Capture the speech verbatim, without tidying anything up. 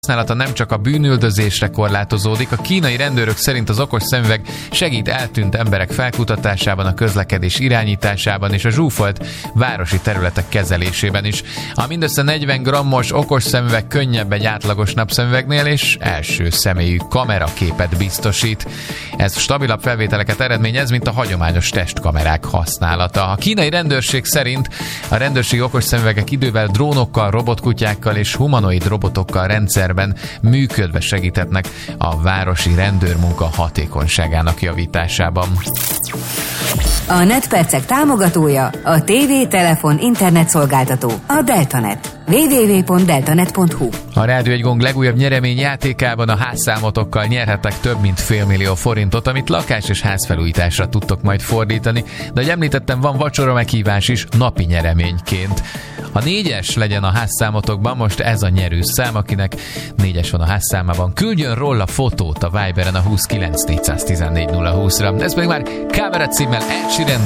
használata nem csak a bűnüldözésre korlátozódik, a kínai rendőrök szerint az okos szemüveg segít eltűnt emberek felkutatásában, a közlekedés irányításában és a zsúfolt városi területek kezelésében is. A mindössze negyven grammos okos szemüveg könnyebb egy átlagos napszemüvegnél, és első személyű kameraképet biztosít. Ez stabilabb felvételeket eredményez, mint a hagyományos testkamerák használata. A kínai rendőrség szerint a rendőrségi okos szemüvegek idővel drónokkal, robotkutyákkal és humanoid robotokkal rendszer működve segíthetnek a városi rendőrmunka hatékonyságának javításában. A Netpercek támogatója a tévé, telefon, internet szolgáltató, a Deltanet. double-u double-u double-u pont deltanet pont hu. A Rádió egy Gong legújabb nyeremény játékában a házszámotokkal nyerhettek több mint félmillió forintot, amit lakás- és házfelújításra tudtok majd fordítani, de ahogy említettem, van vacsora meghívás is napi nyereményként. Ha négyes legyen a házszámotokban, most ez a nyerő szám, akinek négyes van a házszámában, küldjön róla fotót a Viberen a húsz kilenc négyszáztizennégy nulla húszra. Ez pedig már Camera címmel Ed Sheeran